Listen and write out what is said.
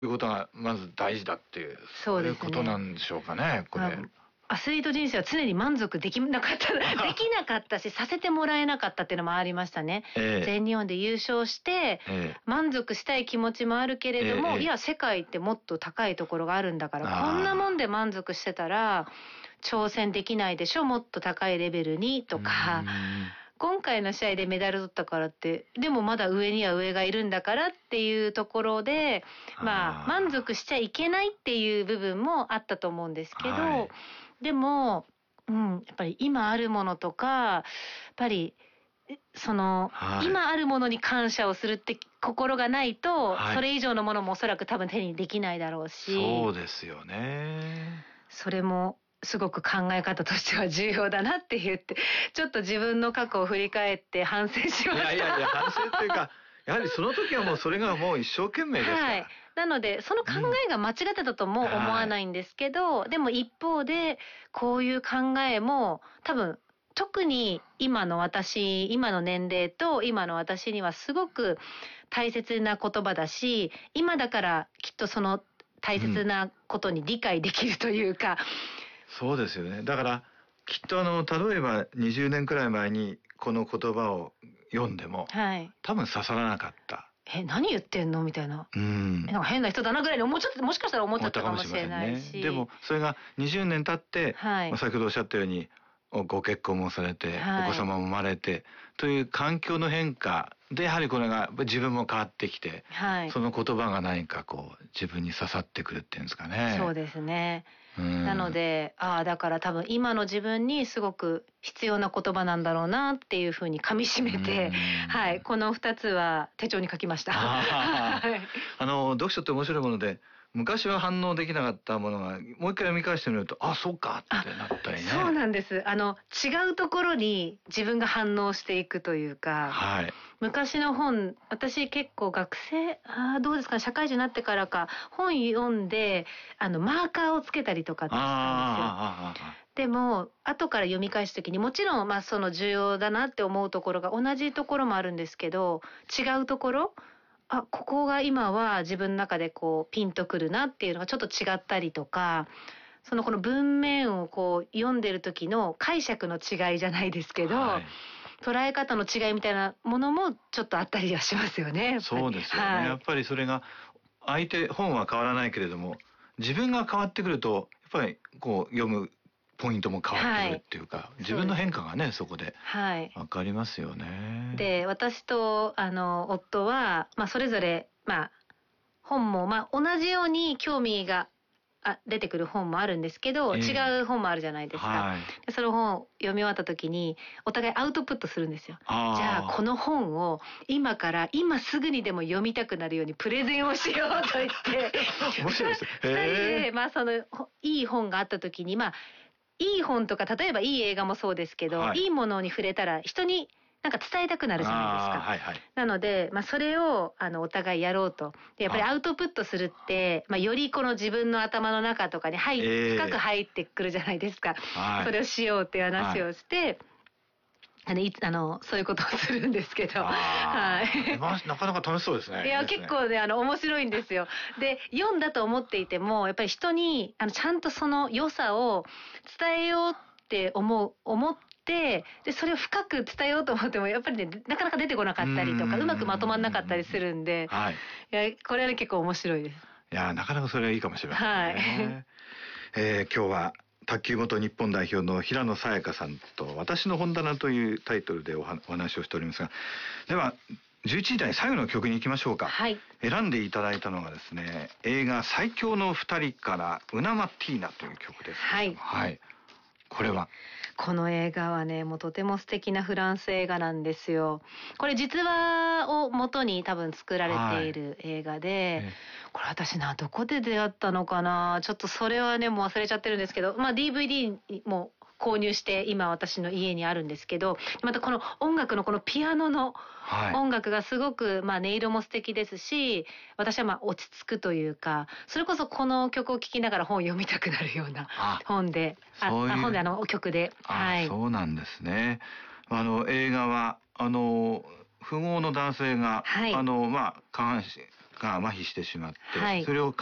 いうことがまず大事だっていう、 そうですね、 いうことなんでしょうかね、これ。 アスリート人生は常に満足できなかったし、させてもらえなかったっていうのもありましたね。全日本で優勝して、満足したい気持ちもあるけれども、いや世界ってもっと高いところがあるんだから、こんなもんで満足してたら挑戦できないでしょ、もっと高いレベルにとか。今回の試合でメダル取ったからって、でもまだ上には上がいるんだからっていうところで、満足しちゃいけないっていう部分もあったと思うんですけど、でも、やっぱり今あるものとか、やっぱり今あるものに感謝をするって心がないと、それ以上のものもおそらく多分手にできないだろうし。 そうですよね。 それもすごく考え方としては重要だなって言って、ちょっと自分の過去を振り返って反省しました。 いや反省っていうか、やはりその時はもうそれがもう一生懸命ですから。 なのでその考えが間違ってたとも思わないんですけど、でも一方でこういう考えも多分特に今の年齢と今の私にはすごく大切な言葉だし、今だからきっとその大切なことに理解できるというか。 そうですよね。だからきっと例えば20年くらい前にこの言葉を読んでも、多分刺さらなかった。 何言ってんのみたいな。なんか変な人だなぐらいにもしかしたら思っちゃったかもしれないし。 でもそれが20年経って、先ほどおっしゃったようにご結婚もされて、お子様も生まれてという環境の変化で、やはりこれが自分も変わってきて、その言葉が何か自分に刺さってくるっていうんですかね。 そうですね。なのでだから多分今の自分にすごく必要な言葉なんだろうなっていうふうに噛み締めて、この2つは手帳に書きました。 読書って面白いもので、昔は反応できなかったものがもう一回読み返してみると、そうかってなったりね。 そうなんです。違うところに自分が反応していくというか、昔の本、私結構学生どうですかね、社会人になってからか本読んでマーカーをつけたりとかしたんですよ。でも後から読み返すときにもちろんその重要だなって思うところが同じところもあるんですけど、違うところ、ここが今は自分の中でピンとくるなっていうのがちょっと違ったりとか、この文面を読んでる時の解釈の違いじゃないですけど、捉え方の違いみたいなものもちょっとあったりはしますよね。 そうですよね。やっぱりそれが本は変わらないけれども、自分が変わってくるとやっぱり読むポイントも変わってくるっていうか、自分の変化がね、そこでわかりますよね。 で、私と夫はそれぞれ本も同じように興味が出てくる本もあるんですけど、違う本もあるじゃないですか。でその本を読み終わった時にお互いアウトプットするんですよ。じゃあこの本を今すぐにでも読みたくなるようにプレゼンをしようと言って面白いです。 2人でいい本があった時にいい本とか、例えばいい映画もそうですけど、いいものに触れたら人になんか伝えたくなるじゃないですか。なので、それをお互いやろうと。でやっぱりアウトプットするって、よりこの自分の頭の中とかに深く入ってくるじゃないですか。それをしようって話をして、そういうことをするんですけど。なかなか楽しそうですね。 いや、結構ね、面白いんですよ。で、読んだと思っていても、やっぱり人に、ちゃんとその良さを伝えようって思って、で、それを深く伝えようと思っても、やっぱりね、なかなか出てこなかったりとか、うまくまとまんなかったりするんで、いや、これはね、結構面白いです。 いや、なかなかそれはいいかもしれませんね。今日は、卓球元日本代表の平野早矢香さんと私の本棚というタイトルでお話をしておりますが、では11時台最後の曲に行きましょうか。選んでいただいたのがですね、映画最強の二人からウナマティーナという曲です。これはこの映画はね、もうとても素敵なフランス映画なんですよ。これ実話を元に多分作られている映画で、これ私どこで出会ったのかな、ちょっとそれはねもう忘れちゃってるんですけど、DVD も購入して今私の家にあるんですけど、またこの音楽のこのピアノの音楽がすごく音色も素敵ですし、私は落ち着くというか、それこそこの曲を聴きながら本読みたくなるような本で、曲で。 そうなんですね。映画は富豪の男性が下半身が麻痺してしまって、 はい、 それを